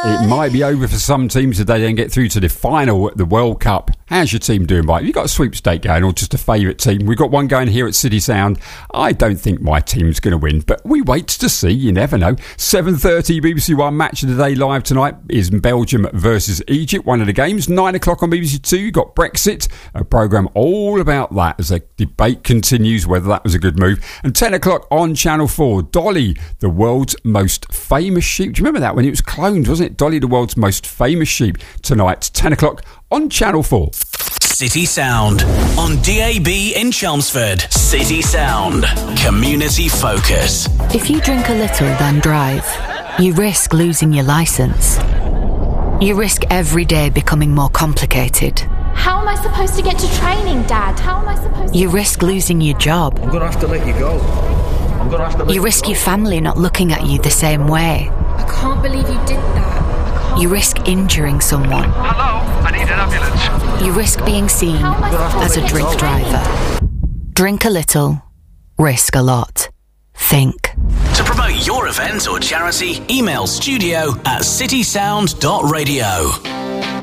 It might be over for some teams if they then get through to the final at the World Cup. How's your team doing, right? Have you got a sweepstake going or just a favourite team? We've got one going here at City Sound. I don't think my team's going to win, but we wait to see. You never know. 7:30 BBC One Match of the Day live tonight is Belgium versus Egypt, one of the games. 9 o'clock on BBC Two, you've got Brexit, a programme all about that as a debate continues whether that was a good move. And 10 o'clock on Channel 4, Dolly, the world's most famous sheep. Do you remember that when it was cloned, wasn't it? Dolly, the world's most famous sheep, tonight, 10 o'clock on Channel 4. City Sound on DAB in Chelmsford. City Sound, community focus. If you drink a little then drive, you risk losing your licence. You risk every day becoming more complicated. How am I supposed to get to training, Dad? How am I supposed to... You risk losing your job. I'm going to have to let you go. You risk your family not looking at you the same way. I can't believe you did that. You risk injuring someone. Hello, I need an ambulance. You risk being seen as a drink driver. Drink a little, risk a lot. Think. To promote your event or charity, email studio@citysound.radio.